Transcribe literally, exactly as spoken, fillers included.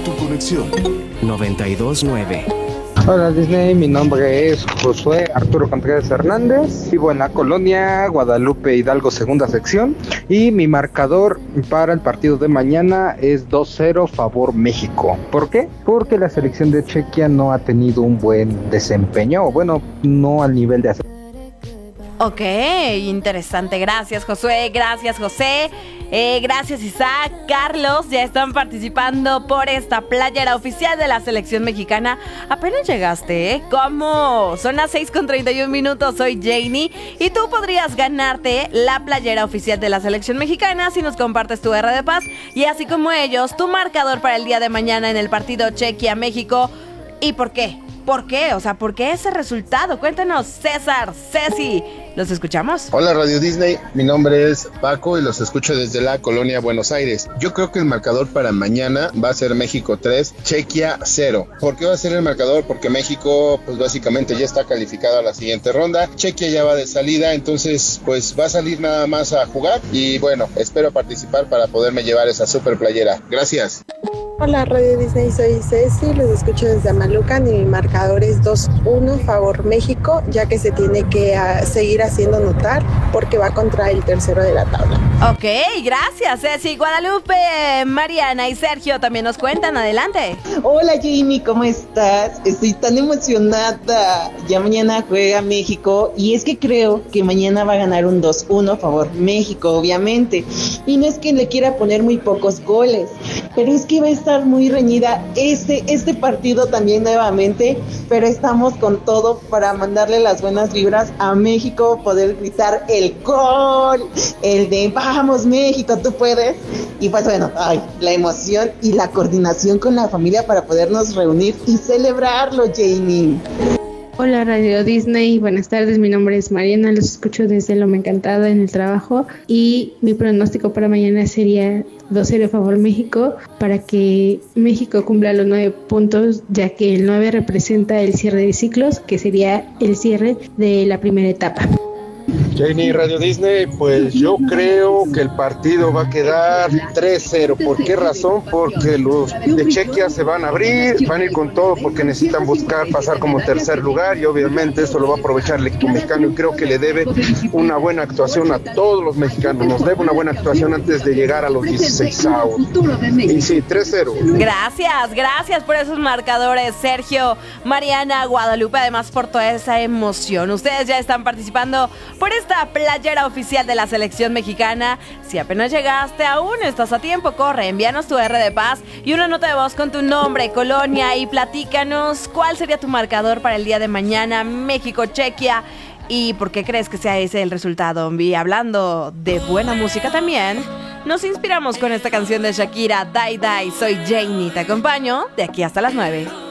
tu conexión. noventa y dos nueve. Hola Disney, mi nombre es Josué Arturo Contreras Hernández, vivo en la colonia Guadalupe Hidalgo, segunda sección, y mi marcador para el partido de mañana es dos cero favor México. ¿Por qué? Porque la selección de Chequia no ha tenido un buen desempeño, o bueno, no al nivel de hacer. Ok, interesante. Gracias, Josué. Gracias, José. Eh, gracias, Isaac. Carlos, ya están participando por esta playera oficial de la selección mexicana. Apenas llegaste, ¿eh? ¿Cómo? Son las seis con treinta y un minutos. Soy Janie y tú podrías ganarte la playera oficial de la selección mexicana si nos compartes tu R de Paz y así como ellos, tu marcador para el día de mañana en el partido Chequia-México. ¿Y por qué? ¿Por qué? O sea, ¿por qué ese resultado? Cuéntanos, César, Ceci, ¿los escuchamos? Hola Radio Disney, mi nombre es Paco y los escucho desde la colonia Buenos Aires. Yo creo que el marcador para mañana va a ser México tres, Chequia cero. ¿Por qué va a ser el marcador? Porque México, pues básicamente ya está calificado a la siguiente ronda. Chequia ya va de salida, entonces pues va a salir nada más a jugar y bueno, espero participar para poderme llevar esa super playera. Gracias. Hola Radio Disney, soy Ceci, los escucho desde Amalucan y mi marcador es dos uno favor México, ya que se tiene que uh, seguir haciendo notar porque va contra el tercero de la tabla. Ok, gracias Ceci. Guadalupe, Mariana y Sergio también nos cuentan, adelante. Hola Jamie, ¿cómo estás? Estoy tan emocionada, ya mañana juega México y es que creo que mañana va a ganar un dos uno favor México, obviamente, y no es que le quiera poner muy pocos goles, pero es que va a estar muy reñida este, este partido también nuevamente, pero estamos con todo para mandarle las buenas vibras a México, poder gritar el gol, el de vamos México, tú puedes, y pues bueno, ay, la emoción y la coordinación con la familia para podernos reunir y celebrarlo, Jamie. Hola Radio Disney, buenas tardes, mi nombre es Mariana, los escucho desde Loma Encantada en el trabajo y mi pronóstico para mañana sería dos cero favor México para que México cumpla los nueve puntos, ya que el nueve representa el cierre de ciclos, que sería el cierre de la primera etapa. Janie, Radio Disney, pues yo creo que el partido va a quedar tres cero. ¿Por qué razón? Porque los de Chequia se van a abrir, van a ir con todo porque necesitan buscar pasar como tercer lugar y obviamente eso lo va a aprovechar el equipo mexicano y creo que le debe una buena actuación a todos los mexicanos, nos debe una buena actuación antes de llegar a los dieciséis avos. Y sí, tres cero. Gracias, gracias por esos marcadores, Sergio, Mariana, Guadalupe, además por toda esa emoción. Ustedes ya están participando por esta playera oficial de la selección mexicana. Si apenas llegaste, aún estás a tiempo, corre, envíanos tu R de Paz y una nota de voz con tu nombre, colonia y platícanos cuál sería tu marcador para el día de mañana, México-Chequia, y por qué crees que sea ese el resultado. Y hablando de buena música también, nos inspiramos con esta canción de Shakira, Die Die. Soy Janie, te acompaño de aquí hasta las nueve.